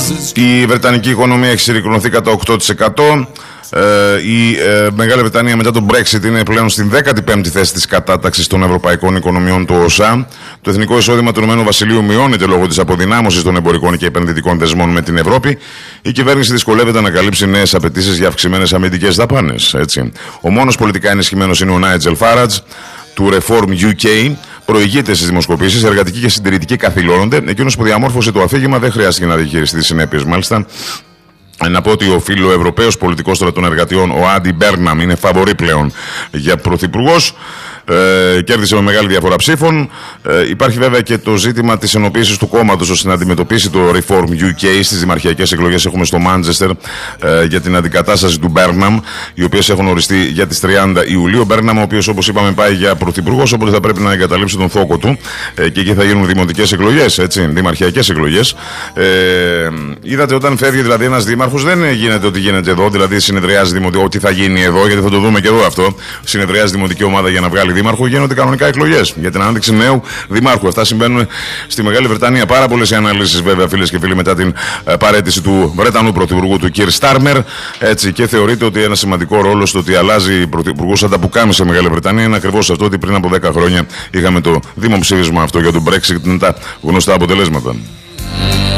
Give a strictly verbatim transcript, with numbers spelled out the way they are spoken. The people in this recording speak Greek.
Η Βρετανική οικονομία έχει συρρικνωθεί κατά οκτώ τοις εκατό. Ε, η ε, Μεγάλη Βρετανία μετά τον Brexit είναι πλέον στην δέκατη πέμπτη θέση της κατάταξης των ευρωπαϊκών οικονομιών του ΟΣΑ. Το εθνικό εισόδημα του Ηνωμένου Βασιλείου μειώνεται λόγω της αποδυνάμωσης των εμπορικών και επενδυτικών δεσμών με την Ευρώπη. Η κυβέρνηση δυσκολεύεται να καλύψει νέες απαιτήσεις για αυξημένες αμυντικές δαπάνες. Έτσι. Ο μόνος πολιτικά ενισχυμένος είναι ο Νάιτζελ Φάραντζ του Reform γιου κέι. Προηγείται στις δημοσκοπήσεις, εργατικοί και συντηρητικοί καθυλώνονται. Εκείνος που διαμόρφωσε το αφήγημα δεν χρειάστηκε να διαχειριστεί τις συνέπειες, μάλιστα. Να πω ότι ο φιλοευρωπαίος πολιτικός τώρα των εργατιών, ο Άντι Μπέρναμ, είναι φαβορί πλέον για πρωθυπουργός. Ε, κέρδισε με μεγάλη διαφορά ψήφων. Ε, υπάρχει βέβαια και το ζήτημα της ενοποίησης του κόμματος ώστε να αντιμετωπίσει το Reform γιου κέι. Στις δημαρχιακές εκλογές έχουμε στο Μάντσεστερ ε, για την αντικατάσταση του Μπέρναμ, οι οποίες έχουν οριστεί για τις τριάντα Ιουλίου. Ο Μπέρναμ, ο οποίος όπως είπαμε πάει για πρωθυπουργός, οπότε θα πρέπει να εγκαταλείψει τον φόκο του ε, και εκεί θα γίνουν δημοτικές εκλογές, έτσι, δημαρχιακές εκλογές. Ε, είδατε όταν φεύγει δηλαδή ένας δήμαρχος, δεν γίνεται ότι γίνεται εδώ, δηλαδή συνεδριάζει δημοτικό, ότι θα γίνει εδώ, γιατί θα το δούμε και εδώ αυτό. Συνεδριάζει δημοτική ομάδα για να βγάλει δήμαρχο, γίνονται κανονικά εκλογές για την ανάδειξη νέου δημάρχου. Αυτά συμβαίνουν στη Μεγάλη Βρετανία. Πάρα πολλές οι αναλύσεις, βέβαια, φίλες και φίλοι, μετά την ε, παραίτηση του Βρετανού πρωθυπουργού του Κιρ Στάρμερ. Έτσι, και θεωρείται ότι ένα σημαντικό ρόλο στο ότι αλλάζει πρωθυπουργό σαν τα πουκάμισα σε Μεγάλη Βρετανία είναι ακριβώς αυτό, ότι πριν από δέκα χρόνια είχαμε το δημοψήφισμα αυτό για τον Brexit με τα γνωστά αποτελέσματα.